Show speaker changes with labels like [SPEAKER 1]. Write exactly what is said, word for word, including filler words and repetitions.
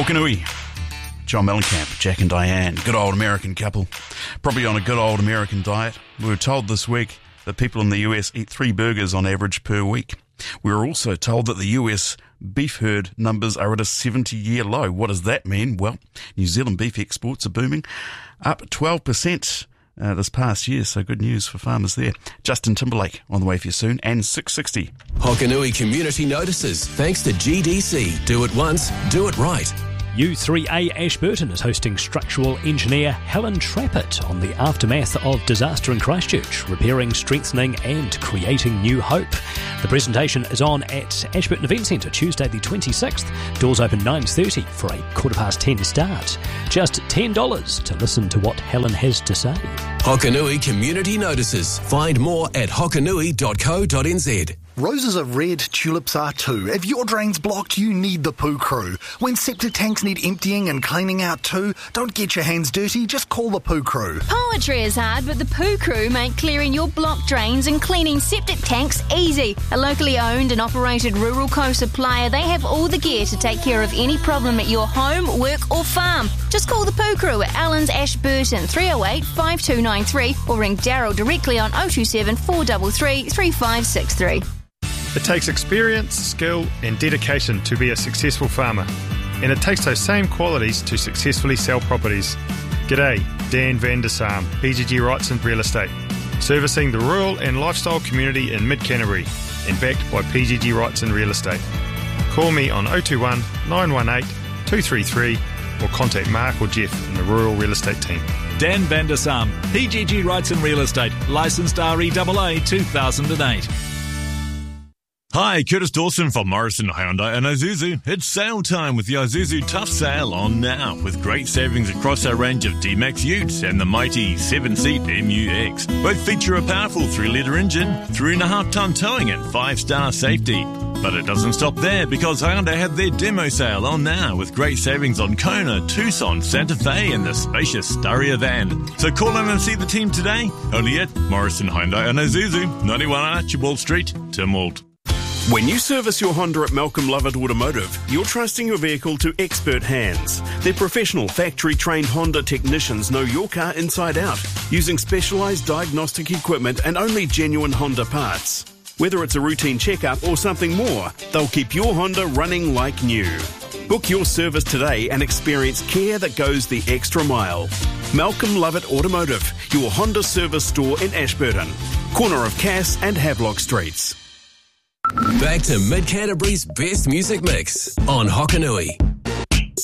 [SPEAKER 1] Hokanui. John Mellencamp, Jack and Diane, good old American couple, probably on a good old American diet. We were told this week that people in the U S eat three burgers on average per week. We were also told that the U S beef herd numbers are at a seventy-year low. What does that mean? Well, New Zealand beef exports are booming, up twelve percent uh, this past year, so good news for farmers there. Justin Timberlake on the way for you soon, and six sixty.
[SPEAKER 2] Hokanui Community Notices, thanks to G D C. Do it once, do it right.
[SPEAKER 3] U three A Ashburton is hosting structural engineer Helen Trappett on the aftermath of disaster in Christchurch, repairing, strengthening and creating new hope. The presentation is on at Ashburton Event Centre Tuesday the twenty-sixth. Doors open nine thirty for a quarter past ten start. Just ten dollars to listen to what Helen has to say.
[SPEAKER 2] Hokanui Community Notices. Find more at hokanui dot co dot n z.
[SPEAKER 4] Roses are red, tulips are too. If your drain's blocked, you need the Poo Crew. When septic tanks need emptying and cleaning out too, don't get your hands dirty, just call the Poo Crew.
[SPEAKER 5] Poetry is hard, but the Poo Crew make clearing your blocked drains and cleaning septic tanks easy. A locally owned and operated rural co-supplier, they have all the gear to take care of any problem at your home, work or farm. Just call the Poo Crew at Allen's Ashburton, three oh eight, five two nine three, or ring Daryl directly on oh two seven, four three three, three five six three.
[SPEAKER 6] It takes experience, skill and dedication to be a successful farmer, and it takes those same qualities to successfully sell properties. G'day, Dan van der Saam, P G G Wrightson Real Estate, servicing the rural and lifestyle community in mid-Canterbury and backed by P G G Wrightson Real Estate. Call me on oh two one, nine one eight, two three three or contact Mark or Jeff in the rural real estate team.
[SPEAKER 7] Dan van der Saam, P G G Wrightson Real Estate, licensed R E A A two thousand eight.
[SPEAKER 8] Hi, Curtis Dawson from Morrison Hyundai and Isuzu. It's sale time with the Isuzu Tough Sale on now, with great savings across our range of D-Max Utes and the mighty seven-seat M U X. Both feature a powerful three litre engine, three and a half tonne towing and five-star safety. But it doesn't stop there, because Hyundai have their demo sale on now with great savings on Kona, Tucson, Santa Fe and the spacious Staria van. So call in and see the team today, only at Morrison Hyundai and Isuzu, ninety-one Archibald Street, Tynwald.
[SPEAKER 9] When you service your Honda at Malcolm Lovett Automotive, you're trusting your vehicle to expert hands. Their professional, factory-trained Honda technicians know your car inside out, using specialised diagnostic equipment and only genuine Honda parts. Whether it's a routine checkup or something more, they'll keep your Honda running like new. Book your service today and experience care that goes the extra mile. Malcolm Lovett Automotive, your Honda service store in Ashburton, corner of Cass and Havelock Streets.
[SPEAKER 2] Back to Mid-Canterbury's best music mix on Hokanui.